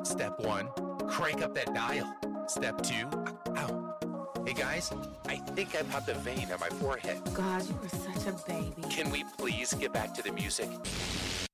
Step 1, crank up that dial. Step 2, ow. Hey guys, I think I popped a vein on my forehead. God, you are such a baby. Can we please get back to the music?